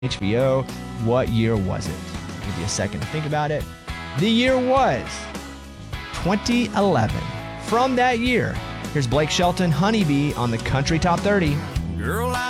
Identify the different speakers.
Speaker 1: HBO. What year was it? I'll give you a second to think about it. The year was 2011. From that year, here's Blake Shelton, Honeybee on the Country Top 30.
Speaker 2: Girl,